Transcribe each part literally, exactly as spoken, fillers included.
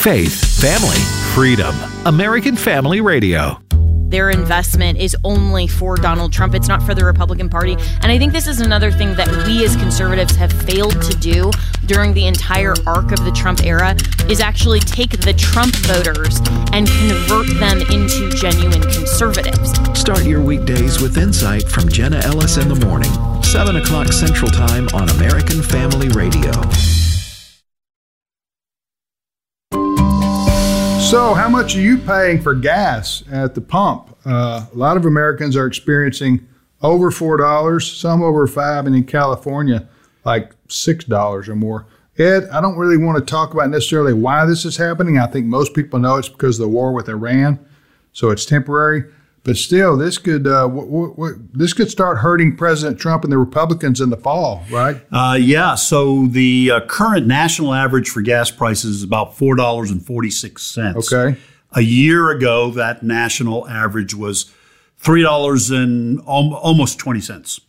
Faith, family, freedom. American Family Radio. Their investment is only for Donald Trump. It's not for the Republican Party. And I think this is another thing that we as conservatives have failed to do during the entire arc of the Trump era is actually take the Trump voters and convert them into genuine conservatives. Start your weekdays with insight from Jenna Ellis in the morning, seven o'clock Central Time on American Family Radio. So how much are you paying for gas at the pump? Uh, a lot of Americans are experiencing over four dollars, some over five, and in California, like six dollars or more. Ed, I don't really want to talk about necessarily why this is happening. I think most people know it's because of the war with Iran, so it's temporary. But still, this could uh, w- w- w- this could start hurting President Trump and the Republicans in the fall, right? Uh, yeah. So the uh, current national average for gas prices is about four dollars and forty-six cents. Okay. A year ago, that national average was three dollars and al- almost twenty cents.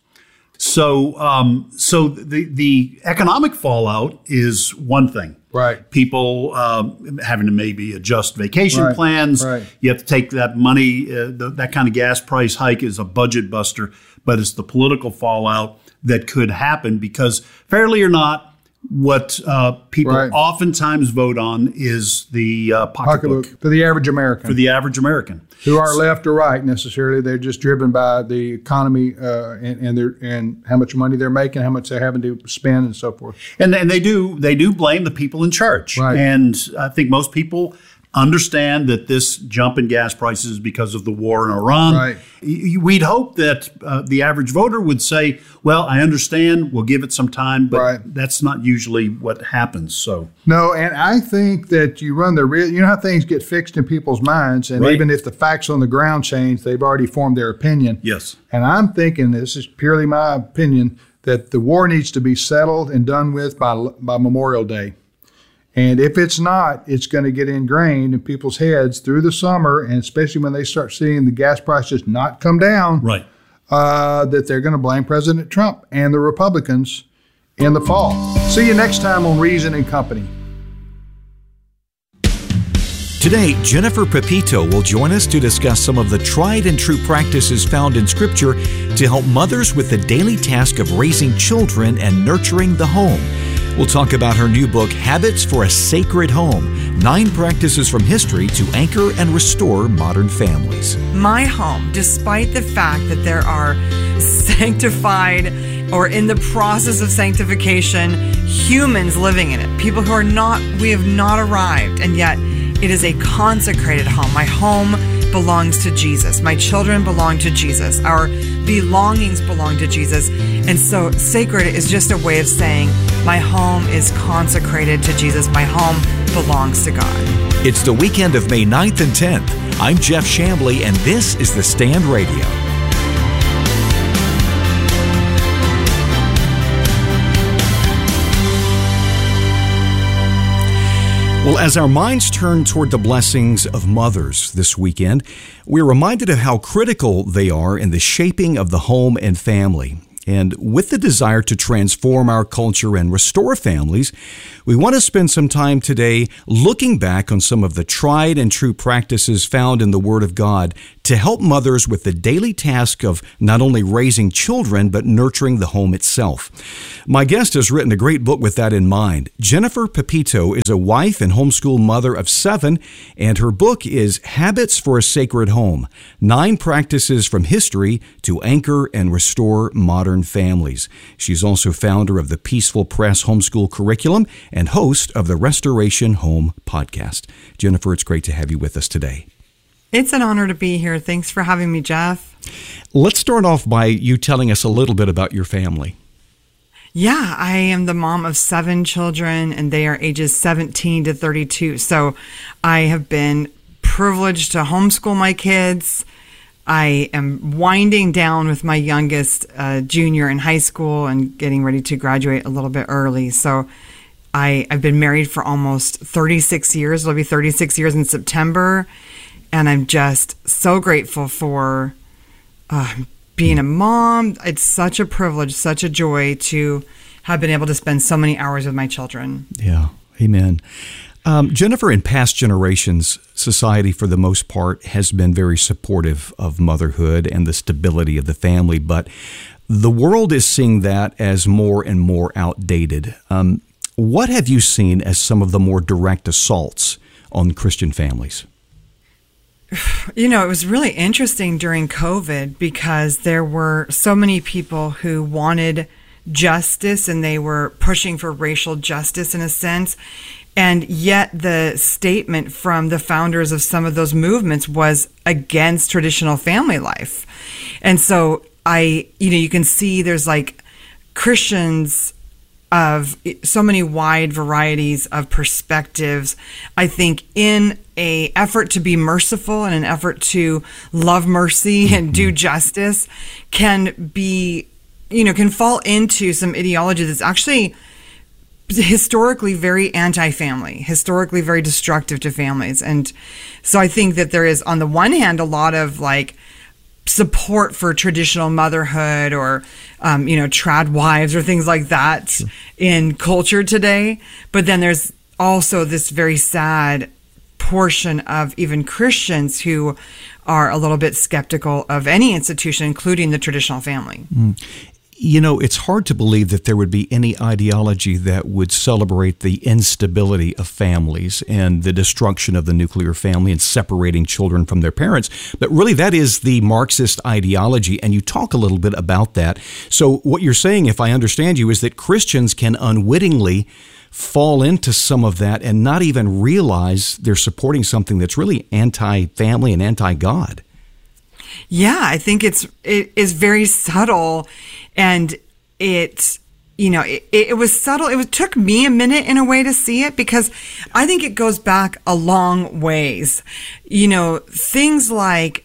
So, um, so the the economic fallout is one thing. Right. People um, having to maybe adjust vacation right. plans. Right. You have to take that money. Uh, the, that kind of gas price hike is a budget buster, but it's the political fallout that could happen because, fairly or not, what uh, people right. oftentimes vote on is the uh, pocketbook, pocketbook for the average American. For the average American, who aren't left or right necessarily. They're just driven by the economy uh, and and, their, and how much money they're making, how much they're having to spend, and so forth. And and they do they do blame the people in charge. Right. And I think most people understand that this jump in gas prices is because of the war in Iran. Right. We'd hope that uh, the average voter would say, well, I understand, we'll give it some time, but right. that's not usually what happens. So no, and I think that you run the real, you know how things get fixed in people's minds, and right. even if the facts on the ground change, they've already formed their opinion. Yes. And I'm thinking, this is purely my opinion, that the war needs to be settled and done with by by Memorial Day. And if it's not, it's going to get ingrained in people's heads through the summer, and especially when they start seeing the gas prices not come down, right. uh, that they're going to blame President Trump and the Republicans in the fall. See you next time on Reason and Company. Today, Jennifer Pepito will join us to discuss some of the tried and true practices found in Scripture to help mothers with the daily task of raising children and nurturing the home. We'll talk about her new book, Habits for a Sacred Home, Nine Practices from History to Anchor and Restore Modern Families. My home, despite the fact that there are sanctified or in the process of sanctification humans living in it, people who are not, we have not arrived, and yet it is a consecrated home. My home belongs to Jesus. My children belong to Jesus. Our belongings belong to Jesus. And so sacred is just a way of saying my home is consecrated to Jesus. My home belongs to God. It's the weekend of May ninth and tenth. I'm Jeff Chambly, and this is The Stand Radio. Well, as our minds turn toward the blessings of mothers this weekend, we're reminded of how critical they are in the shaping of the home and family. And with the desire to transform our culture and restore families, we want to spend some time today looking back on some of the tried and true practices found in the Word of God to help mothers with the daily task of not only raising children, but nurturing the home itself. My guest has written a great book with that in mind. Jennifer Pepito is a wife and homeschool mother of seven, and her book is Habits for a Sacred Home, Nine Practices from History to Anchor and Restore Modern Families. She's also founder of the Peaceful Press Homeschool Curriculum and host of the Restoration Home podcast. Jennifer, it's great to have you with us today. It's an honor to be here. Thanks for having me, Jeff. Let's start off by you telling us a little bit about your family. Yeah, I am the mom of seven children, and they are ages seventeen to thirty-two. So I have been privileged to homeschool my kids. I am winding down with my youngest uh, junior in high school and getting ready to graduate a little bit early. So I, I've been married for almost thirty-six years. It'll be thirty-six years in September. And I'm just so grateful for uh, being a mom. It's such a privilege, such a joy to have been able to spend so many hours with my children. Yeah, amen. Um, Jennifer, in past generations, society, for the most part, has been very supportive of motherhood and the stability of the family, but the world is seeing that as more and more outdated. Um, what have you seen as some of the more direct assaults on Christian families? You know, it was really interesting during COVID because there were so many people who wanted justice and they were pushing for racial justice in a sense. And yet the statement from the founders of some of those movements was against traditional family life. And so I, you know, you can see there's like Christians of so many wide varieties of perspectives, I think, in a effort to be merciful and an effort to love mercy and do justice, can be, you know, can fall into some ideology that's actually historically very anti-family, historically very destructive to families. And so I think that there is, on the one hand, a lot of like support for traditional motherhood or, um, you know, trad wives or things like that sure. in culture today. But then there's also this very sad portion of even Christians who are a little bit skeptical of any institution, including the traditional family. Mm. You know, it's hard to believe that there would be any ideology that would celebrate the instability of families and the destruction of the nuclear family and separating children from their parents. But really, that is the Marxist ideology, and you talk a little bit about that. So what you're saying, if I understand you, is that Christians can unwittingly fall into some of that and not even realize they're supporting something that's really anti-family and anti-God. Yeah, I think it's it is very subtle, and it you know it, it was subtle. It was, took me a minute in a way to see it because I think it goes back a long ways. You know, things like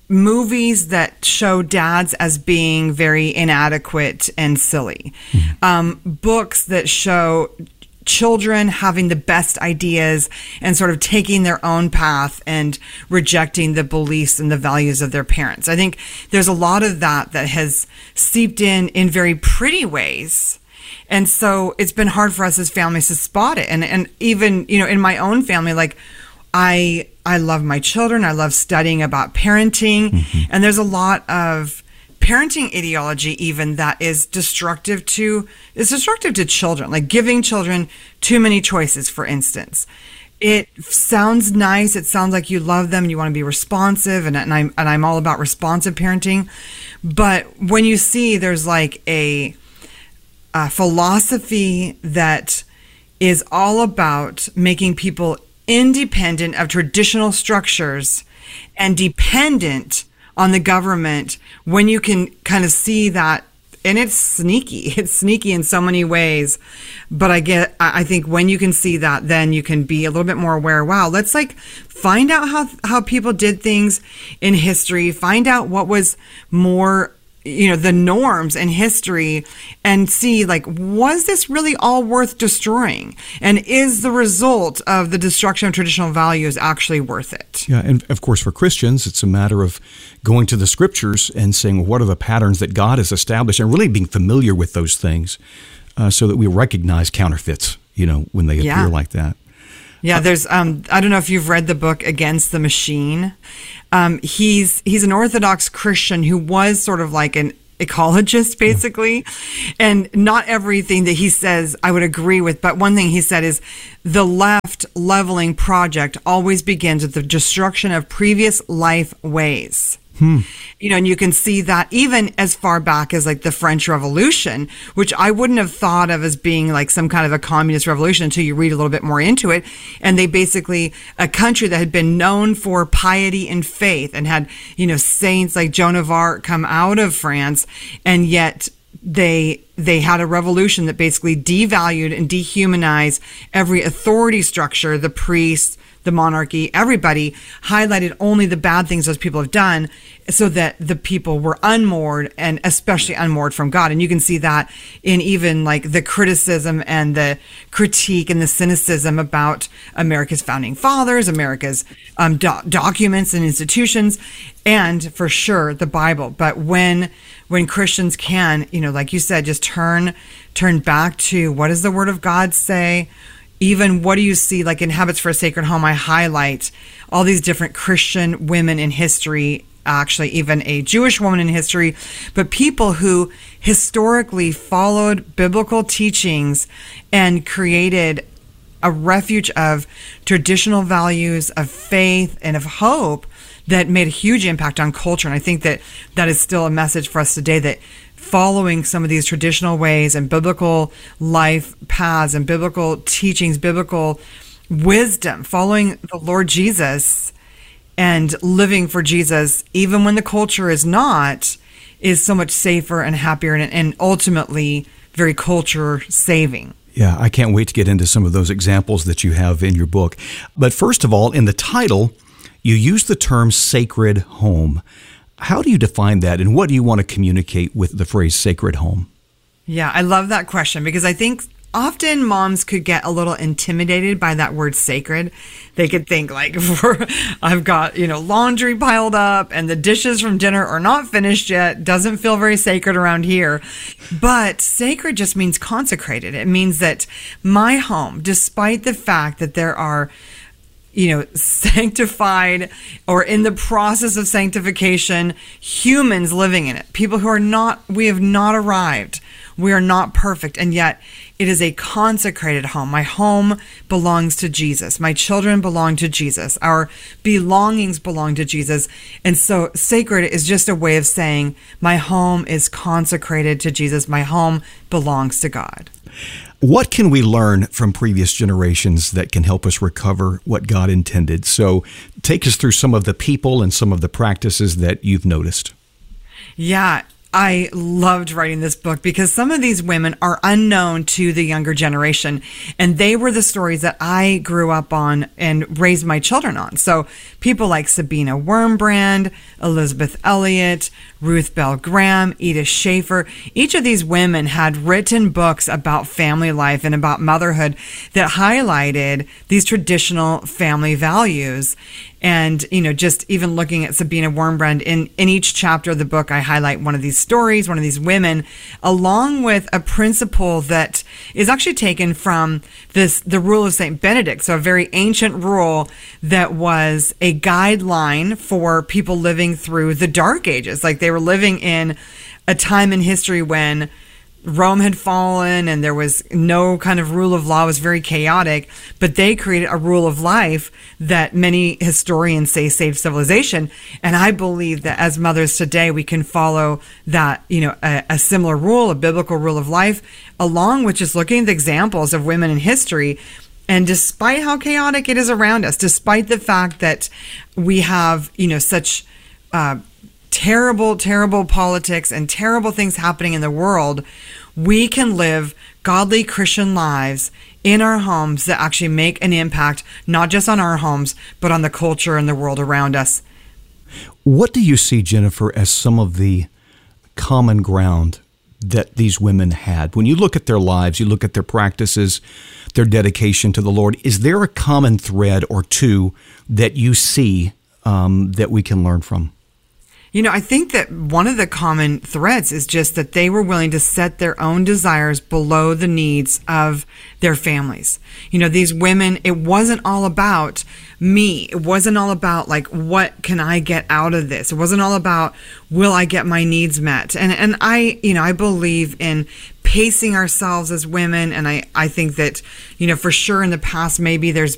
movies that show dads as being very inadequate and silly, mm-hmm. um, books that show children having the best ideas and sort of taking their own path and rejecting the beliefs and the values of their parents. I think there's a lot of that that has seeped in in very pretty ways. And so it's been hard for us as families to spot it. And and even, you know, in my own family, like I I love my children. I love studying about parenting. Mm-hmm. And there's a lot of parenting ideology even that is destructive to is destructive to children, like giving children too many choices, for instance. It sounds nice. It sounds like you love them and you want to be responsive, and, and I'm and I'm all about responsive parenting. But when you see there's like a, a philosophy that is all about making people independent of traditional structures and dependent on the government, when you can kind of see that, and it's sneaky, it's sneaky in so many ways, but I get, I think when you can see that, then you can be a little bit more aware, wow, let's like find out how, how people did things in history, find out what was more, you know, the norms in history, and see like, was this really all worth destroying? And is the result of the destruction of traditional values actually worth it? Yeah, and of course for Christians, it's a matter of going to the scriptures and saying, well, what are the patterns that God has established, and really being familiar with those things uh, so that we recognize counterfeits, you know, when they yeah. appear like that. Yeah, there's, um, I don't know if you've read the book Against the Machine. Um, he's, he's an Orthodox Christian who was sort of like an ecologist, basically. Yeah. And not everything that he says I would agree with, but one thing he said is the left leveling project always begins with the destruction of previous life ways. Hmm. You know, and you can see that even as far back as like the French Revolution, which I wouldn't have thought of as being like some kind of a communist revolution until you read a little bit more into it. And they basically, a country that had been known for piety and faith and had, you know, saints like Joan of Arc come out of France, and yet they they had a revolution that basically devalued and dehumanized every authority structure, the priests, the monarchy, everybody, highlighted only the bad things those people have done so that the people were unmoored, and especially unmoored from God. And you can see that in even like the criticism and the critique and the cynicism about America's founding fathers, America's um, do- documents and institutions, and for sure the Bible. But when when Christians can, you know, like you said, just turn turn back to what does the Word of God say? even what do you see, like in Habits for a Sacred Home, I highlight all these different Christian women in history, actually even a Jewish woman in history, but people who historically followed biblical teachings and created a refuge of traditional values, of faith, and of hope that made a huge impact on culture. And I think that that is still a message for us today, that following some of these traditional ways and biblical life paths and biblical teachings, biblical wisdom, following the Lord Jesus and living for Jesus, even when the culture is not, is so much safer and happier and, and ultimately very culture saving. Yeah, I can't wait to get into some of those examples that you have in your book. But first of all, in the title, you use the term sacred home. How do you define that, and what do you want to communicate with the phrase sacred home? Yeah, I love that question, because I think often moms could get a little intimidated by that word sacred. They could think like, I've got, you know, laundry piled up and the dishes from dinner are not finished yet. Doesn't feel very sacred around here. But sacred just means consecrated. It means that my home, despite the fact that there are, you know, sanctified or in the process of sanctification humans living in it, people who are not, we have not arrived. We are not perfect, and yet it is a consecrated home. My home belongs to Jesus. My children belong to Jesus. Our belongings belong to Jesus. And so sacred is just a way of saying my home is consecrated to Jesus. My home belongs to God. What can we learn from previous generations that can help us recover what God intended? So take us through some of the people and some of the practices that you've noticed. Yeah. I loved writing this book because some of these women are unknown to the younger generation, and they were the stories that I grew up on and raised my children on. So people like Sabina Wurmbrand, Elizabeth Elliot, Ruth Bell Graham, Edith Schaefer, each of these women had written books about family life and about motherhood that highlighted these traditional family values. And, you know, just even looking at Sabina Wurmbrand, in, in each chapter of the book, I highlight one of these stories, one of these women, along with a principle that is actually taken from this, the rule of Saint Benedict. So a very ancient rule that was a guideline for people living through the Dark Ages. Like they were living in a time in history when Rome had fallen and there was no kind of rule of law. It was very chaotic, but they created a rule of life that many historians say saved civilization. And I believe that as mothers today, we can follow that, you know, a, a similar rule, a biblical rule of life, along with just looking at the examples of women in history. And despite how chaotic it is around us, despite the fact that we have, you know, such, uh, terrible, terrible politics and terrible things happening in the world, we can live godly Christian lives in our homes that actually make an impact, not just on our homes, but on the culture and the world around us. What do you see, Jennifer, as some of the common ground that these women had? When you look at their lives, you look at their practices, their dedication to the Lord, is there a common thread or two that you see um, that we can learn from? You know, I think that one of the common threads is just that they were willing to set their own desires below the needs of their families. You know, these women, it wasn't all about me. It wasn't all about like, what can I get out of this? It wasn't all about, will I get my needs met? And and I, you know, I believe in pacing ourselves as women. And I, I think that, you know, for sure in the past, maybe there's